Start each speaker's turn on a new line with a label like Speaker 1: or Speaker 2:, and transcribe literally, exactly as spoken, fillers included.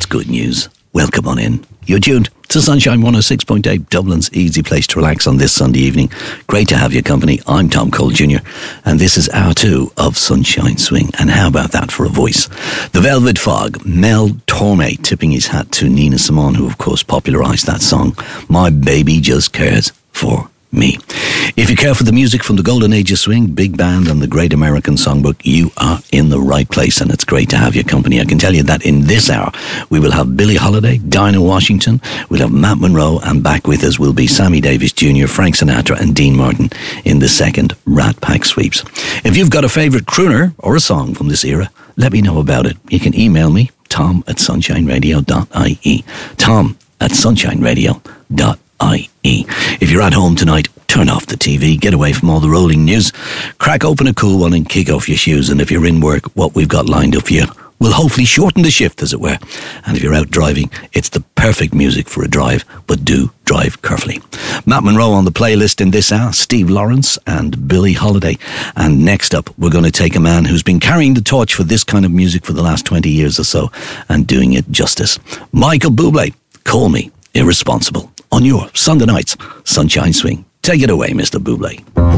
Speaker 1: That's good news. Well, come on in. You're tuned to Sunshine one oh six point eight, Dublin's easy place to relax on this Sunday evening. Great to have your company. I'm Tom Cole Junior and this is hour two of Sunshine Swing. And how about that for a voice? The Velvet Fog, Mel Torme tipping his hat to Nina Simone, who of course popularised that song, My Baby Just Cares for Me. If you care for the music from the golden age of swing, big band and the great American songbook, you are in the right place, and it's great to have your company. I can tell you that in this hour we will have Billie Holiday, Dinah Washington, we'll have Matt Monro, and back with us will be Sammy Davis Junior, Frank Sinatra and Dean Martin in the second Rat Pack Sweeps. If you've got a favourite crooner or a song from this era, let me know about it. You can email me, tom at sunshine radio dot I E, tom at sunshine radio dot I E. If you're at home tonight, turn off the T V, get away from all the rolling news, crack open a cool one and kick off your shoes. And if you're in work, what we've got lined up for you will hopefully shorten the shift, as it were. And if you're out driving, it's the perfect music for a drive, but do drive carefully. Matt Monro on the playlist in this hour, Steve Lawrence and Billie Holiday. And next up, we're going to take a man who's been carrying the torch for this kind of music for the last twenty years or so and doing it justice. Michael Bublé, Call Me Irresponsible, on your Sunday night's Sunshine Swing. Take it away, Mister Bublé.